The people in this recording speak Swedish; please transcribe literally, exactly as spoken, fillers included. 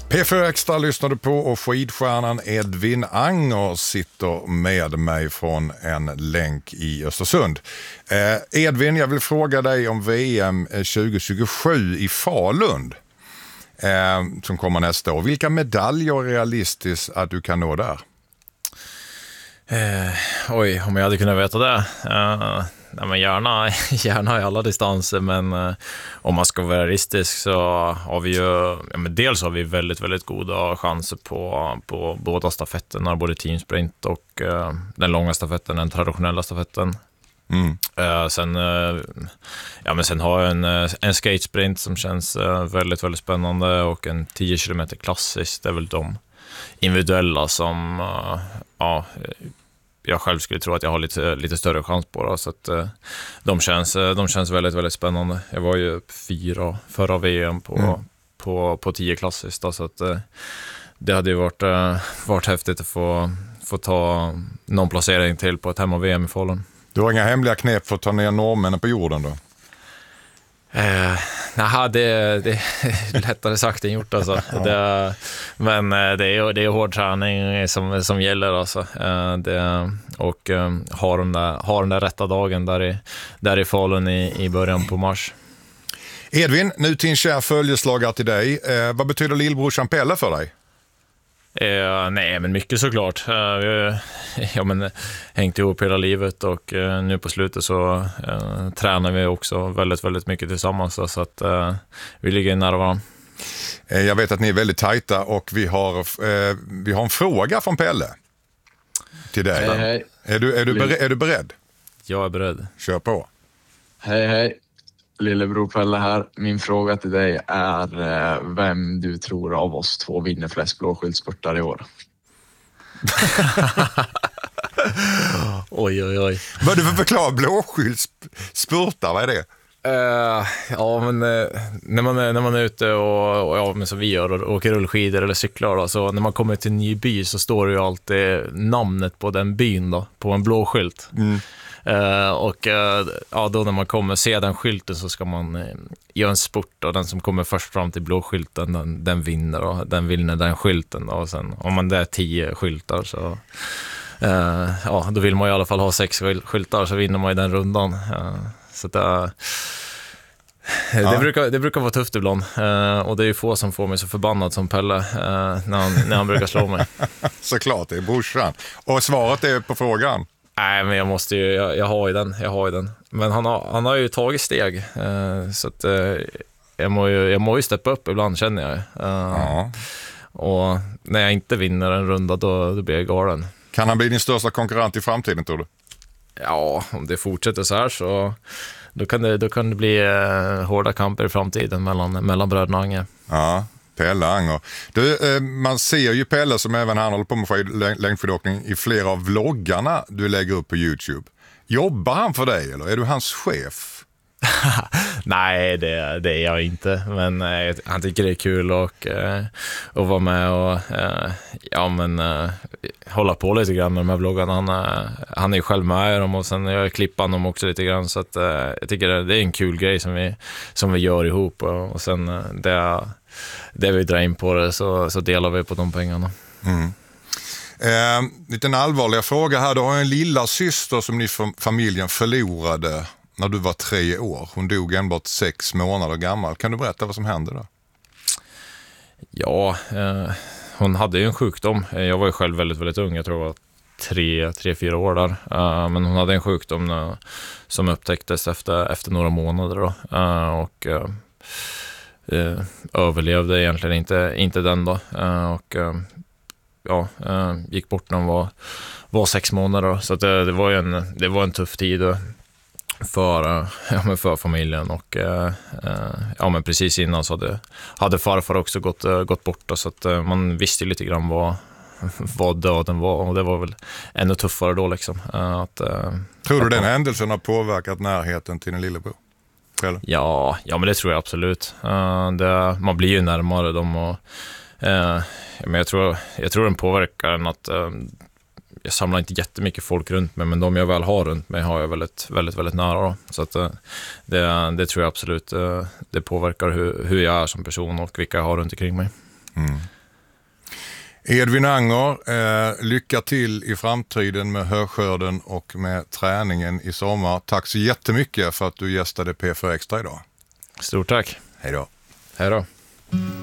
P fyra Extra lyssnar du på och skidstjärnan Edvin Anger sitter med mig från en länk i Östersund. Eh, Edvin, jag vill fråga dig om V M tjugo tjugosju i Falun eh, som kommer nästa år. Vilka medaljer är realistiskt att du kan nå där? Eh, oj, om jag hade kunnat veta det. Uh, nej, men gärna, gärna i alla distanser, men uh, om man ska vara realistisk så har vi ju, ja, men dels har vi väldigt, väldigt goda chanser på, på båda stafetterna, både teamsprint och uh, den långa stafetten, den traditionella stafetten. Mm. Uh, sen, uh, ja, men sen har jag en, uh, en skatesprint som känns uh, väldigt, väldigt spännande, och en tio kilometer klassiskt. Det är väl de individuella som uh, ja, jag själv skulle tro att jag har lite, lite större chans på det, så att uh, de, känns, uh, de känns väldigt, väldigt spännande. Jag var ju fyra förra V M på, mm. på, på tio klassiskt då, så att uh, det hade ju varit, uh, varit häftigt att få, få ta någon placering till på ett hemma-V M i Falun. Du har inga hemliga knep för att ta ner norrmännen på jorden då? Eh, naha, det, det är lättare sagt än gjort alltså. Ja. det, men det är, det är hård träning som, som gäller alltså. eh, det, och eh, har, den där, har den där rätta dagen där i, där i Falun i, i början på mars. Edvin, nu till en kär följeslagare till dig. Eh, vad betyder lillbrorsan Pelle för dig? Eh, nej, men mycket såklart. Eh, vi har ja, men, hängt ihop hela livet, och eh, nu på slutet så eh, tränar vi också väldigt, väldigt mycket tillsammans, så, så att eh, vi ligger nära varandra. Eh, jag vet att ni är väldigt tajta, och vi har, eh, vi har en fråga från Pelle till dig. Hej, hej. Är, du, är, du beredd, är du beredd? Jag är beredd. Kör på. Hej, hej. Lillebror Pelle här. Min fråga till dig är eh, vem du tror av oss två vinner flest blåskyltspurtar i år. Oj, oj, oj. Vad du för förklara blåskyltspurtar, vad är det? Uh, ja, men uh, när, man, när man är ute och, och ja, men som vi gör, och åker rullskidor eller cyklar då, så när man kommer till en ny by så står det ju alltid namnet på den byn då, på en blå skylt. Mm. Uh, och uh, ja, då när man kommer se den skylten så ska man uh, göra en spurt, och den som kommer först fram till blå skylten den, den vinner, och den vinner den skylten då. Och sen om man det är tio skyltar så uh, ja, då vill man i alla fall ha sex skyltar, så vinner man i den rundan. Uh, så det, uh, ja. det, brukar, det brukar vara tufft ibland, uh, och det är ju få som får mig så förbannad som Pelle uh, när, han, när han brukar slå mig. Såklart, det är brorsan. Och svaret är på frågan. Nej, men jag måste ju, jag, jag har ju den, jag har ju den. Men han har, han har ju tagit steg, eh, så att eh, jag må ju, jag må ju steppa upp ibland, känner jag. Eh, ja. Och när jag inte vinner en runda, då, då blir jag galen. Kan han bli din största konkurrent i framtiden, tror du? Ja, om det fortsätter så här så då kan det, då kan det bli eh, hårda kamper i framtiden mellan, mellan bröderna Anger. Ja. Pelle Anger. Du, eh, man ser ju Pelle, som även han håller på med skid, längdskidåkning, i flera av vloggarna du lägger upp på YouTube. Jobbar han för dig, eller är du hans chef? Nej, det, det är jag inte. Men eh, han tycker det är kul och, eh, att vara med och eh, ja, men, eh, hålla på lite grann med de här vloggarna. Han, eh, han är ju själv med i dem, och sen jag klippar dem också lite grann. Så att, eh, jag tycker det, det är en kul grej som vi, som vi gör ihop. Och, och sen eh, det, det vi drar in på det, så, så delar vi på de pengarna. Mm. Eh, liten allvarliga fråga här. Du har en lilla syster som ni familjen förlorade när du var tre år. Hon dog enbart sex månader gammal. Kan du berätta vad som hände då? Ja, eh, hon hade ju en sjukdom. Jag var ju själv väldigt, väldigt ung. Jag tror jag var tre, tre fyra år där. Uh, men hon hade en sjukdom uh, som upptäcktes efter, efter några månader då. Uh, och uh, uh, överlevde egentligen inte, inte den då. Uh, och uh, ja, uh, gick bort när hon var, var sex månader då. Så att det, det, var ju en, det var en tuff tid då. För, ja, men för familjen, och eh, ja, men precis innan så hade, hade farfar också gått, gått bort då, så att eh, man visste ju lite grann vad, vad döden var, och det var väl ännu tuffare då liksom. Att, eh, tror du att den man, händelsen har påverkat närheten till din lillebror? Ja, ja, men det tror jag absolut. Uh, det, man blir ju närmare dem, och uh, men jag tror, jag tror den påverkar en att uh, jag samlar inte jättemycket folk runt mig, men de jag väl har runt mig har jag väldigt, väldigt, väldigt nära då. Så att det, det tror jag absolut, det påverkar hur, hur jag är som person och vilka jag har runt omkring mig. Mm. Edvin Anger, eh, lycka till i framtiden med höskörden och med träningen i sommar. Tack så jättemycket för att du gästade P fyra Extra idag. Stort tack. Hej då. Hej då.